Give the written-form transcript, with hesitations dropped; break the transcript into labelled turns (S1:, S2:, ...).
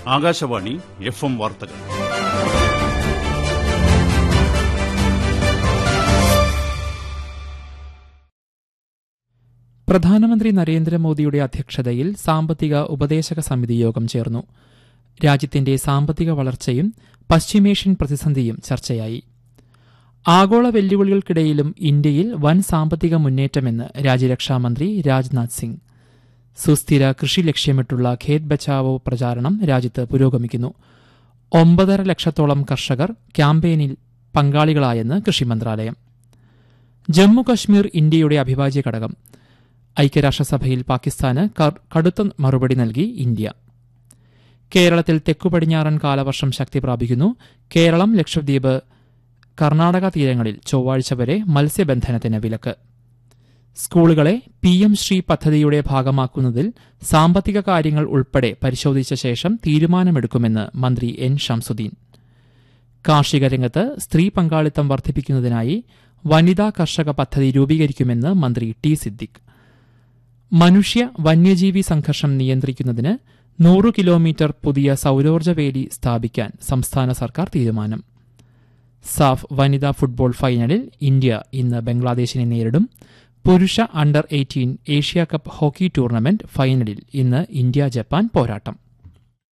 S1: Akashvani FM വാർത്തകൾ.
S2: പ്രധാനമന്ത്രി നരേന്ദ്രമോദിയുടെ അധ്യക്ഷതയിൽ സാമ്പത്തിക ഉപദേശക സമിതി യോഗം ചേർന്നു. രാജ്യത്തിന്റെ സാമ്പത്തിക വളർച്ചയും പശ്ചിമേഷ്യൻ പ്രതിസന്ധിയും ചർച്ചയായി. ആഗോള വെല്ലുവിളികൾക്കിടയിലും ഇന്ത്യയിൽ വൻ സാമ്പത്തിക മുന്നേറ്റമെന്ന് രാജ്യരക്ഷാമന്ത്രി രാജ്നാഥ് സിംഗ്. സുസ്ഥിര കൃഷി ലക്ഷ്യമിട്ടുള്ള ഖേത് ബച്ചാവോ പ്രചാരണം രാജ്യത്ത് പുരോഗമിക്കുന്നു. 9.5 ലക്ഷത്തോളം കർഷകർ ക്യാമ്പയിനിൽ പങ്കാളികളായെന്ന് കൃഷി മന്ത്രാലയം. ജമ്മുകശ്മീർ ഇന്ത്യയുടെ അവിഭാജ്യ ഘടകം. ഐക്യരാഷ്ട്രസഭയിൽ പാകിസ്ഥാന് കടുത്ത മറുപടി നൽകി ഇന്ത്യ. കേരളത്തിൽ തെക്കുപടിഞ്ഞാറൻ കാലവർഷം ശക്തി പ്രാപിക്കുന്നു. കേരളം, ലക്ഷദ്വീപ്, കർണാടക തീരങ്ങളിൽ ചൊവ്വാഴ്ച വരെ മത്സ്യബന്ധനത്തിന് വിലക്ക്. സ്കൂളുകളെ PM ശ്രീ പദ്ധതിയുടെ ഭാഗമാക്കുന്നതിൽ സാമ്പത്തിക കാര്യങ്ങൾ ഉൾപ്പെടെ പരിശോധിച്ച ശേഷം തീരുമാനമെടുക്കുമെന്ന് മന്ത്രി N. ഷംസുദ്ദീൻ. കാർഷിക രംഗത്ത് സ്ത്രീ പങ്കാളിത്തം വർദ്ധിപ്പിക്കുന്നതിനായി വനിതാ കർഷക പദ്ധതി രൂപീകരിക്കുമെന്ന് മന്ത്രി T. സിദ്ദിഖ്. മനുഷ്യ വന്യജീവി സംഘർഷം നിയന്ത്രിക്കുന്നതിന് 100 കിലോമീറ്റർ പുതിയ സൌരോർജ്ജ വേലി സ്ഥാപിക്കാൻ സംസ്ഥാന സർക്കാർ തീരുമാനം. സാഫ് വനിതാ ഫുട്ബോൾ ഫൈനലിൽ ഇന്ത്യ ഇന്ന് ബംഗ്ലാദേശിനെ നേരിടും. പുരുഷ അണ്ടർ 18 ഏഷ്യാകപ്പ് ഹോക്കി ടൂർണമെന്റ് ഫൈനലിൽ ഇന്ന് ഇന്ത്യ ജപ്പാൻ പോരാട്ടം.